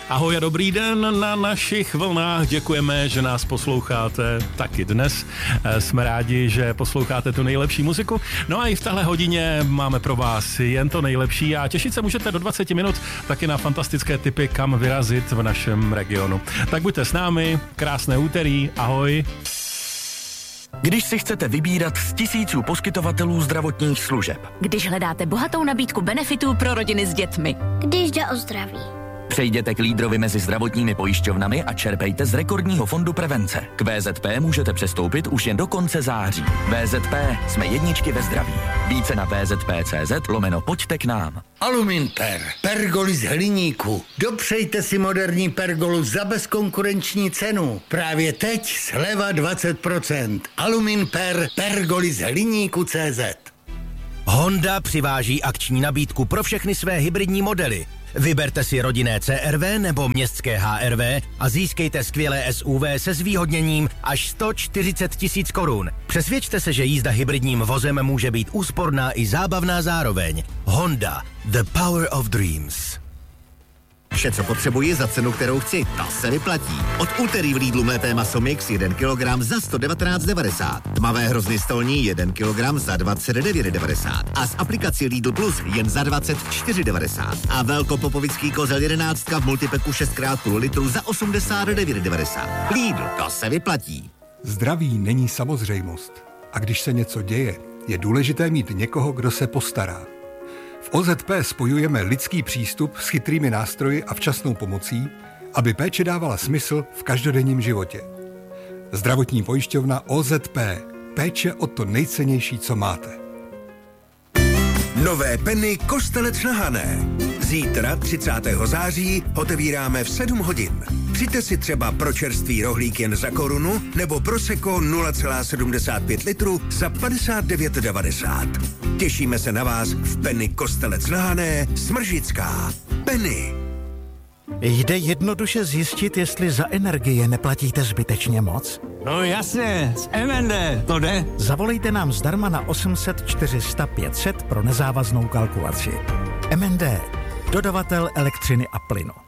Ahoj a dobrý den na našich vlnách. Děkujeme, že nás posloucháte taky dnes. Jsme rádi, že posloucháte tu nejlepší muziku. No a i v téhle hodině máme pro vás jen to nejlepší a těšit se můžete do 20 minut taky na fantastické tipy, kam vyrazit v našem regionu. Tak buďte s námi, krásné úterý, ahoj. Když si chcete vybírat z tisíců poskytovatelů zdravotních služeb. Když hledáte bohatou nabídku benefitů pro rodiny s dětmi. Když jde o zdraví. Přejděte k lídrovi mezi zdravotními pojišťovnami a čerpejte z rekordního fondu prevence. K VZP můžete přestoupit už jen do konce září. VZP, jsme jedničky ve zdraví. Více na vzp.cz/pojďte k nám. Aluminper, pergoly z hliníku. Dopřejte si moderní pergolu za bezkonkurenční cenu. Právě teď sleva 20%. Aluminper, pergoly z hliníku CZ. Honda přiváží akční nabídku pro všechny své hybridní modely. Vyberte si rodinné CR-V nebo městské HR-V a získejte skvělé SUV se zvýhodněním až 140 000 korun. Přesvědčte se, že jízda hybridním vozem může být úsporná i zábavná zároveň. Honda, the power of dreams. Vše, co potřebuji za cenu, kterou chci, ta se vyplatí. Od úterý v Lidlu mlété maso mix 1 kg za 119,90. Tmavé hrozny stolní 1 kg za 29,90. A z aplikací Lidl Plus jen za 24,90. A velkopopovický kozel 11 v multipeku 6x litru za 89,90. Lidl, to se vyplatí. Zdraví není samozřejmost. A když se něco děje, je důležité mít někoho, kdo se postará. V OZP spojujeme lidský přístup s chytrými nástroji a včasnou pomocí, aby péče dávala smysl v každodenním životě. Zdravotní pojišťovna OZP. Péče o to nejcennější, co máte. Nové Penny Kostelec na Hané. Zítra, 30. září, otevíráme v 7 hodin. Přijďte si třeba pro čerstvý rohlík jen za korunu nebo prosecco 0,75 litru za 59,90. Těšíme se na vás v Penny Kostelec na Hané, Smržická. Penny. Jde jednoduše zjistit, jestli za energie neplatíte zbytečně moc? No jasně, z MND, to jde. Zavolejte nám zdarma na 800 400 500 pro nezávaznou kalkulaci. MND, dodavatel elektřiny a plynu.